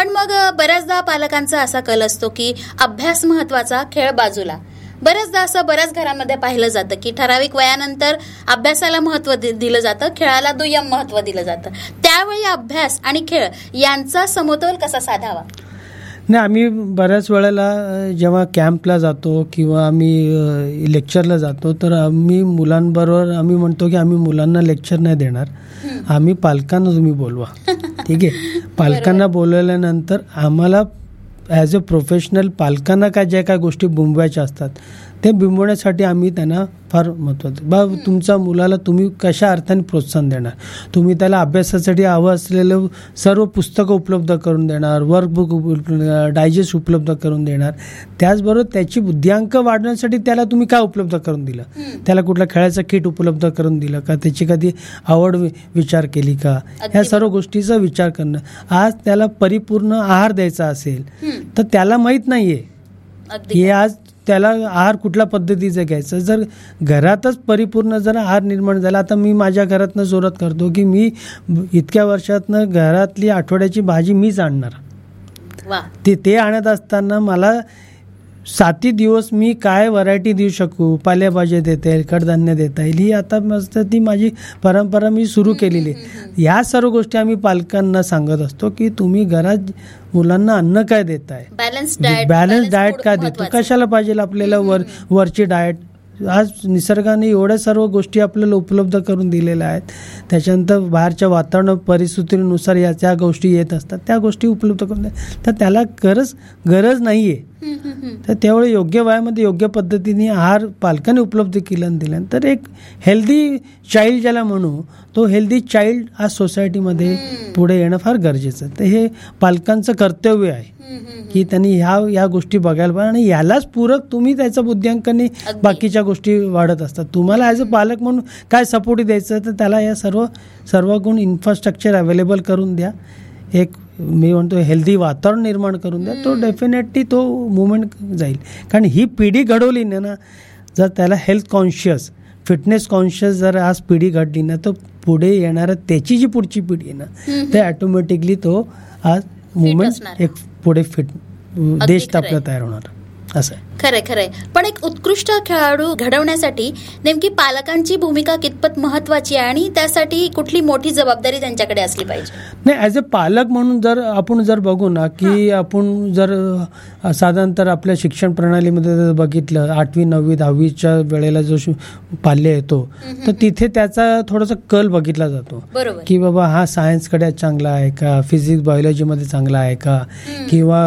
पण मग बऱ्याचदा पालकांचा असा कल असतो की अभ्यास महत्वाचा, खेळ बाजूला. बऱ्याचदा असं बऱ्याच घरांमध्ये पाहिलं जातं की ठराविक वयानंतर अभ्यासाला महत्व दिलं जातं, खेळाला दुय्यम महत्व दिलं जातं. त्यावेळी अभ्यास आणि खेळ यांचा समतोल कसा साधावा? नाही, आम्ही बऱ्याच वेळेला जेव्हा कॅम्पला जातो किंवा आम्ही लेक्चरला जातो तर आम्ही मुलांबरोबर आम्ही म्हणतो की आम्ही मुलांना लेक्चर नाही देणार, आम्ही पालकांना तुम्ही बोलवा. ठीक आहे, पालकांना बोलवल्यानंतर आम्हाला ॲज अ प्रोफेशनल पालकांना ज्या काय गोष्टी बिंबवायच्या असतात ते बिंबवण्यासाठी आम्ही त्यांना फार महत्त्वाचं तुमच्या मुलाला तुम्ही कशा अर्थाने प्रोत्साहन देणार, तुम्ही त्याला अभ्यासासाठी हवं असलेलं सर्व पुस्तकं उपलब्ध करून देणार, वर्कबुक डायजेस्ट उपलब्ध करून देणार. त्याचबरोबर त्याची बुद्ध्यांक वाढवण्यासाठी त्याला तुम्ही काय उपलब्ध करून दिलं, त्याला कुठला खेळाचं किट उपलब्ध करून दिलं का, त्याची कधी आवड विचार केली का, ह्या सर्व गोष्टीचा विचार करणं. आज त्याला परिपूर्ण आहार द्यायचा असेल तर त्याला माहीत नाहीये की आज त्याला आहार कुठल्या पद्धतीचा घ्यायचा. जर घरातच परिपूर्ण जर आहार निर्माण झाला, आता मी माझ्या घरातनं जोरात करतो की मी इतक्या वर्षातनं घरातली आठवड्याची भाजी मीच आणणार. ते आणत असताना मला 7 दिवस मी काय व्हरायटी देऊ शकू, पालेभाज्या देता येईल, कडधान्य देता येईल, ही आता मस्त ती माझी परंपरा मी सुरू केलेली. या सर्व गोष्टी आम्ही पालकांना सांगत असतो की तुम्ही घरात मुलांना अन्न काय देताय, बॅलन्स डाएट काय देतो, कशाला पाहिजे आपल्याला वरची डाएट. आज निसर्गाने एवढ्या सर्व गोष्टी आपल्याला उपलब्ध करून दिलेल्या आहेत. त्याच्यानंतर बाहेरच्या वातावरण परिस्थितीनुसार त्या गोष्टी येत असतात, त्या गोष्टी उपलब्ध करून तर त्याला गरज नाही आहे. तर त्यावेळी योग्य वयामध्ये योग्य पद्धतीने आहार पालकांनी उपलब्ध दिल्यानंतर एक हेल्दी चाइल्ड ज्याला म्हणू, तो हेल्दी चाइल्ड आज सोसायटीमध्ये पुढे येणं फार गरजेचं आहे. तर हे पालकांचं कर्तव्य आहे की त्यांनी ह्या गोष्टी बघायला पाहिजे आणि यालाच पूरक तुम्ही त्याचा बुद्ध्यांकाने बाकीच्या गोष्टी वाढत असतात. तुम्हाला ॲज अ पालक म्हणून काय सपोर्ट द्यायचं तर त्याला या सर्व गुण इन्फ्रास्ट्रक्चर अवेलेबल करून द्या, एक मी म्हणतो हेल्दी वातावरण निर्माण करून द्या, तो डेफिनेटली तो मुवमेंट जाईल. कारण ही पिढी घडवली ना, जर त्याला हेल्थ कॉन्शियस फिटनेस कॉन्शियस जर आज पिढी घडली ना, तर पुढे येणारं त्याची जी पुढची पिढी आहे ना, ते ऑटोमॅटिकली तो आज मुवमेंट एक पुढे फिट देश आपला तयार होणार असं आहे. खरंय. पण एक उत्कृष्ट खेळाडू घडवण्यासाठी नेमकी पालकांची भूमिका कितपत महत्वाची आहे आणि त्यासाठी कुठली मोठी जबाबदारी त्यांच्याकडे असली पाहिजे? नाही, ॲज अ पालक म्हणून आपण बघू ना की आपण जर साधारणतः आपल्या शिक्षण प्रणालीमध्ये जर बघितलं 8वी 9वी 10वीच्या वेळेला जो पाल्य येतो तर तिथे त्याचा थोडासा कल बघितला जातो की बाबा हा सायन्सकडे चांगला आहे का, फिजिक्स बायोलॉजीमध्ये चांगला आहे का, किंवा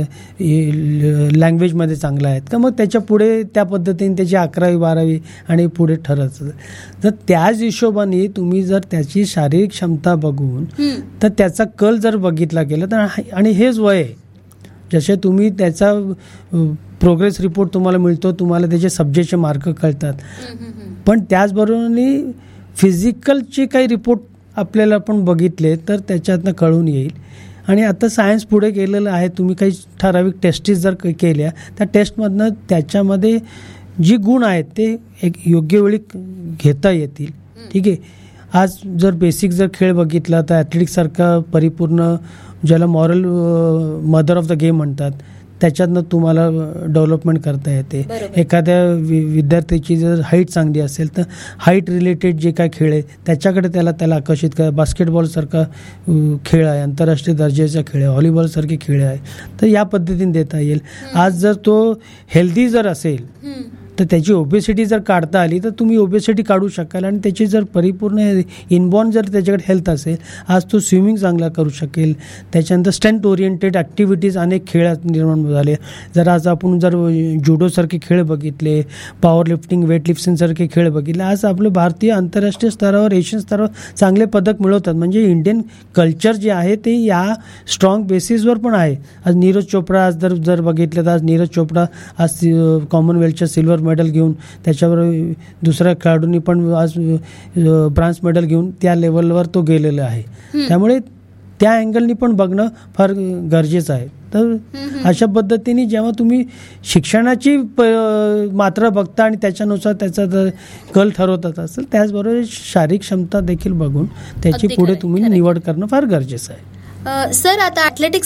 लँग्वेजमध्ये चांगला आहे का, मग त्याच्या पुढे त्या पद्धतीने त्याची 11वी 12वी आणि पुढे ठरवायचं. जर त्याच हिशोबाने तुम्ही जर त्याची शारीरिक क्षमता बघून तर त्याचा कल जर बघितला गेला तर, आणि हेच वय आहे, जसे तुम्ही त्याचा प्रोग्रेस रिपोर्ट तुम्हाला मिळतो, तुम्हाला त्याचे सब्जेक्टचे मार्क कळतात, पण त्याचबरोबर फिजिकलचे काही रिपोर्ट आपल्याला आपण बघितले तर त्याच्यातनं कळून येईल. आणि आता सायन्स पुढे गेलेलं आहे, तुम्ही काही ठराविक टेस्टीस जर केल्या त्या टेस्टमधनं त्याच्यामध्ये जी गुण आहेत ते एक योग्य वेळी घेता येतील. ठीक आहे, आज जर बेसिक जर खेळ बघितला तर ॲथलेटिक्ससारखा परिपूर्ण ज्याला moral mother of the game म्हणतात त्याच्यातनं तुम्हाला डेव्हलपमेंट करता येते. एखाद्या विद्यार्थ्याची जर हाईट चांगली असेल तर हाईट रिलेटेड जे काय खेळ आहे त्याच्याकडे त्याला आकर्षित करा. बास्केटबॉलसारखा खेळ आहे, आंतरराष्ट्रीय दर्जाचा खेळ आहे, व्हॉलीबॉलसारखे खेळ आहे, तर या पद्धतीने देता येईल. आज जर तो हेल्दी जर असेल तर त्याची ओबेसिटी जर काढता आली तर तुम्ही ओबेसिटी काढू शकाल, आणि त्याची जर परिपूर्ण इनबॉर्न जर त्याच्याकडे हेल्थ असेल, आज तो स्विमिंग चांगला करू शकेल. त्याच्यानंतर स्ट्रेंथ ओरिएंटेड ॲक्टिव्हिटीज अनेक खेळ निर्माण झाले. जर आज आपण जर जुडोसारखे खेळ बघितले, पॉवर लिफ्टिंग वेट लिफ्टिंगसारखे खेळ बघितले, आज आपलं भारतीय आंतरराष्ट्रीय स्तरावर एशियन स्तरावर चांगले पदक मिळवतात. म्हणजे इंडियन कल्चर जे आहे ते या स्ट्रॉंग बेसिसवर पण आहे. आज नीरज चोप्रा आज जर बघितलं तर आज नीरज चोप्रा आज कॉमनवेल्थच्या सिल्वर मेडल घेऊन, त्याच्यावर दुसऱ्या खेळाडूंनी पण आज ब्रॉन्झ मेडल घेऊन त्या लेवलवर तो गेलेला आहे. त्यामुळे त्या अँगलनी पण बघणं फार गरजेचं आहे. तर अशा पद्धतीने जेव्हा तुम्ही शिक्षणाची मात्रा बघता आणि त्याच्यानुसार त्याचा जर कल ठरवतात असेल, त्याचबरोबर शारीरिक क्षमता देखील बघून त्याची पुढे तुम्ही निवड करणं फार गरजेचं आहे. सर, आता ॲथलेटिक्स